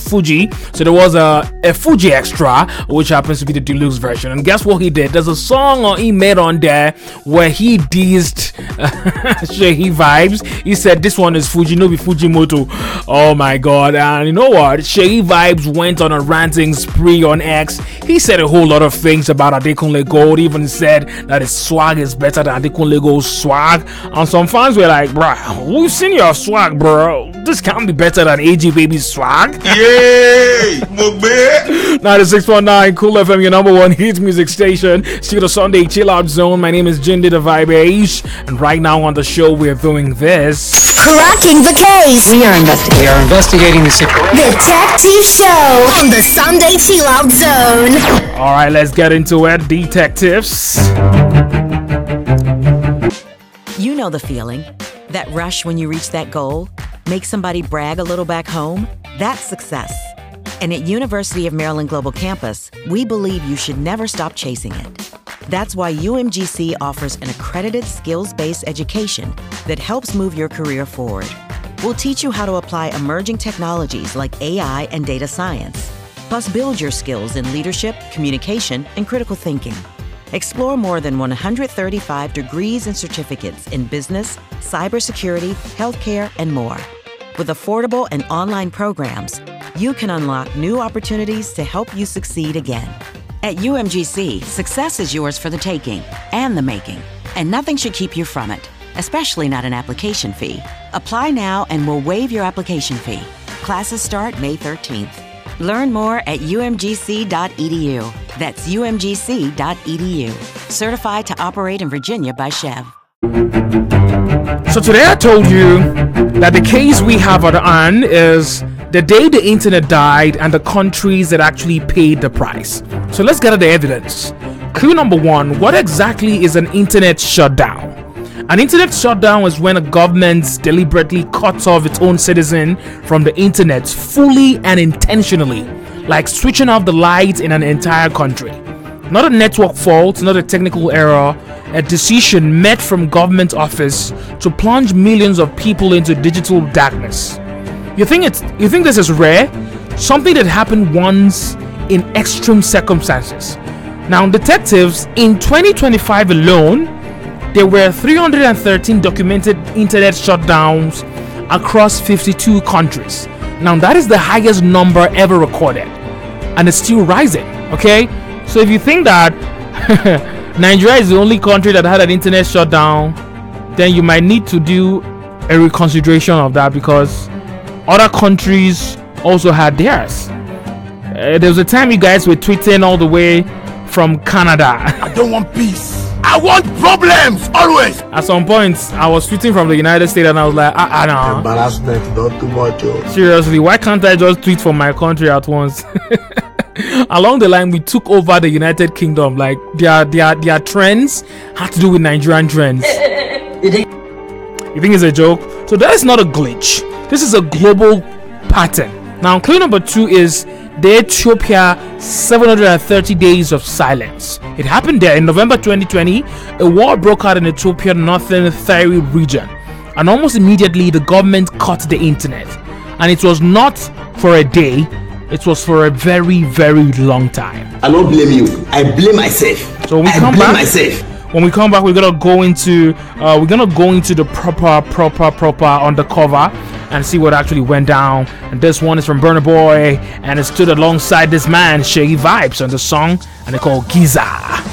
Fuji. So there was a Fuji Extra, which happens to be the deluxe version. And guess what he did? There's a song he made on there where he dissed Sheyi Vibes. He said this one is Fuji, no be Fujimoto. Oh my god. And you know what? Sheyi Vibes went on a ranting spree on X. He said a whole lot of things about Adekunle Gold. He even said that his swag is better than Adekunle Gold's swag. And some fans were like, bruh, we've seen your swag, bro. This can't be better than AG Baby's swag. Yay! Mugbe! 96.9 Cool FM, your number one hit music station. See the Sunday Chill Out Zone. My name is Jindy the Vibe Age. And right now on the show, we're doing this. Cracking the case. We are investigating the situation. Detective Show on the Sunday Chill Out Zone. Alright, let's get into it, detectives. You know the feeling. That rush when you reach that goal. Make somebody brag a little back home. That's success. And at University of Maryland Global Campus, we believe you should never stop chasing it. That's why UMGC offers an accredited skills-based education that helps move your career forward. We'll teach you how to apply emerging technologies like AI and data science, plus build your skills in leadership, communication, and critical thinking. Explore more than 135 degrees and certificates in business, cybersecurity, healthcare, and more. With affordable and online programs, you can unlock new opportunities to help you succeed again. At UMGC, success is yours for the taking and the making, and nothing should keep you from it, especially not an application fee. Apply now and we'll waive your application fee. Classes start May 13th. Learn more at umgc.edu. That's umgc.edu. Certified to operate in Virginia by Chev. So today I told you that the case we have at hand is the day the internet died and the countries that actually paid the price. So let's get at the evidence. Clue number one, what exactly is an internet shutdown? An internet shutdown is when a government deliberately cuts off its own citizen from the internet fully and intentionally, like switching off the lights in an entire country. Not a network fault, not a technical error, a decision made from government office to plunge millions of people into digital darkness. You think this is rare? Something that happened once in extreme circumstances. Now, detectives, in 2025 alone, there were 313 documented internet shutdowns across 52 countries. Now, that is the highest number ever recorded, and it's still rising. Okay, so if you think that Nigeria is the only country that had an internet shutdown, then you might need to do a reconsideration of that, because other countries also had theirs. There was a time you guys were tweeting all the way from Canada. I don't want peace. I want problems always. At some point, I was tweeting from the United States, and I was like, no. Embarrassment, not too much. Seriously, why can't I just tweet from my country at once? Along the line, we took over the United Kingdom. Like their trends had to do with Nigerian trends. You think it's a joke? So that is not a glitch. This is a global pattern. Now, clue number two is the Ethiopia 730 days of silence. It happened there in November 2020. A war broke out in Ethiopia's northern Tigray region, and almost immediately the government cut the internet. And it was not for a day, it was for a very, very long time. I don't blame you. I blame myself. So when we come back, we're gonna go into the proper undercover and see what actually went down. And this one is from Burna Boy, and it stood alongside this man Sheyi Vibes on the song, and they call Giza.